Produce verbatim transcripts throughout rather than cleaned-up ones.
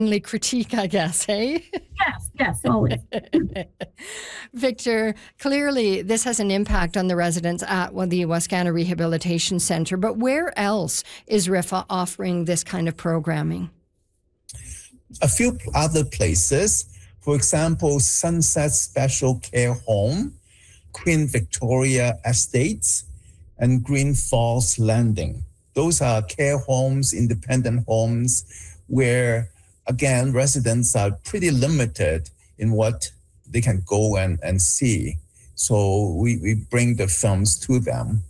critique, I guess, hey? Yes, yes, always. Victor, clearly this has an impact on the residents at well, the Wascana Rehabilitation Centre, but where else is R I F A offering this kind of programming? A few other places, for example, Sunset Special Care Home, Queen Victoria Estates, and Green Falls Landing. Those are care homes, independent homes, where, again, residents are pretty limited in what they can go and, and see. So we, we bring the films to them.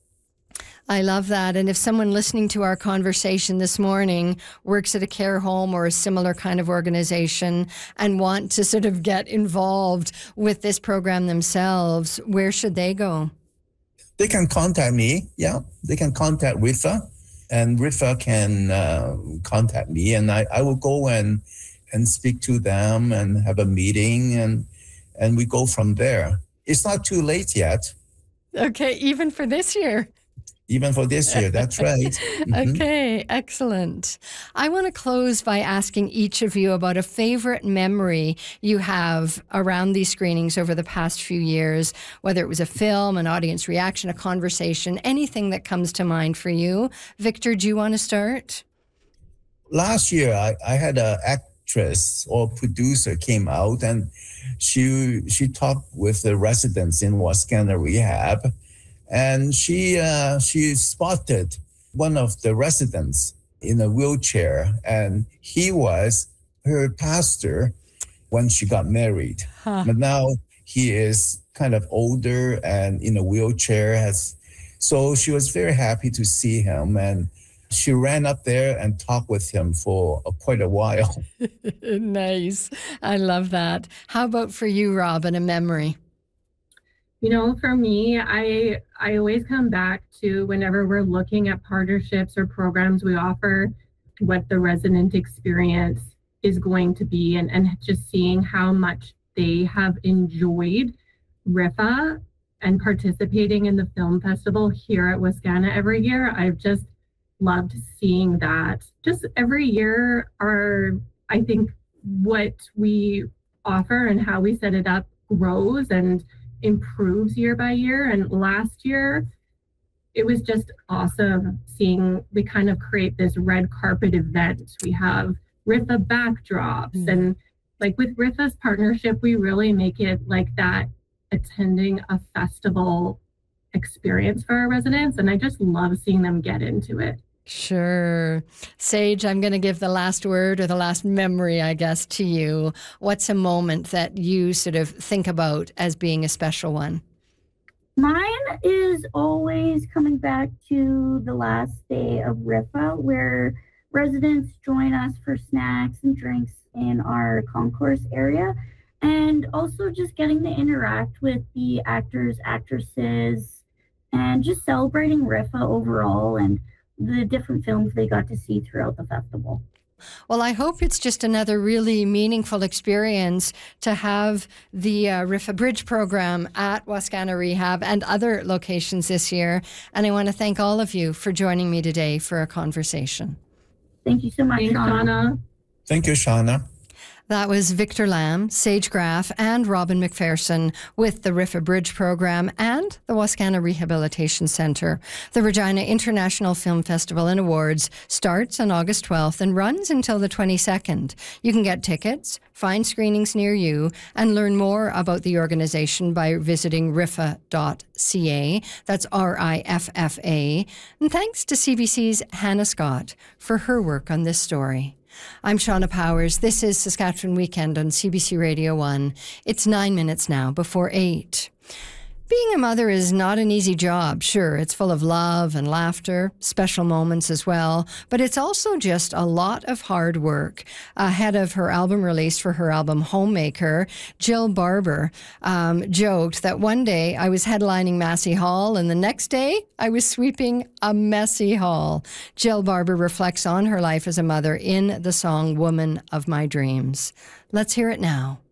I love that. And if someone listening to our conversation this morning works at a care home or a similar kind of organization and want to sort of get involved with this program themselves, where should they go? They can contact me. Yeah, they can contact R I F A, and R I F A can uh, contact me, and I, I will go and and speak to them and have a meeting, and and we go from there. It's not too late yet. Okay, even for this year. Even for this year, that's right. Mm-hmm. Okay, excellent. I want to close by asking each of you about a favorite memory you have around these screenings over the past few years, whether it was a film, an audience reaction, a conversation, anything that comes to mind for you. Victor, do you want to start? Last year, I, I had an actress or producer came out, and she she talked with the residents in Wascana Rehab. And she uh, she spotted one of the residents in a wheelchair, and he was her pastor when she got married. Huh. But now he is kind of older and in a wheelchair. Has so she was very happy to see him, and she ran up there and talked with him for uh, quite a while. Nice. I love that. How about for you, Robin, a memory? You know, for me, I I always come back to whenever we're looking at partnerships or programs we offer, what the resident experience is going to be, and, and just seeing how much they have enjoyed R I F A and participating in the film festival here at Wascana every year. I've just loved seeing that. Just every year, our I think what we offer and how we set it up grows and improves year by year. And last year, it was just awesome seeing we kind of create this red carpet event. We have R I F A backdrops, mm-hmm. and like with R I F A's partnership, we really make it like that attending a festival experience for our residents. And I just love seeing them get into it. Sure. Sage, I'm going to give the last word or the last memory, I guess, to you. What's a moment that you sort of think about as being a special one? Mine is always coming back to the last day of R I F A, where residents join us for snacks and drinks in our concourse area, and also just getting to interact with the actors, actresses, and just celebrating R I F A overall and the different films they got to see throughout the festival. Well, I hope it's just another really meaningful experience to have the uh, R I F A Bridge program at Wascana Rehab and other locations this year. And I want to thank all of you for joining me today for a conversation. Thank you so much, Thanks, Shauna. Thank you, Shauna. That was Victor Lamb, Sage Graff, and Robin McPherson with the R I F A Bridge program and the Wascana Rehabilitation Centre. The Regina International Film Festival and Awards starts on August twelfth and runs until the twenty-second. You can get tickets, find screenings near you, and learn more about the organisation by visiting riffa dot c a. That's R I F F A. And thanks to C B C's Hannah Scott for her work on this story. I'm Shauna Powers. This is Saskatchewan Weekend on C B C Radio one. It's nine minutes now before eight. Being a mother is not an easy job. Sure, it's full of love and laughter, special moments as well, but it's also just a lot of hard work. Ahead of her album release for her album Homemaker, Jill Barber um, joked that one day I was headlining Massey Hall and the next day I was sweeping a messy hall. Jill Barber reflects on her life as a mother in the song Woman of My Dreams. Let's hear it now.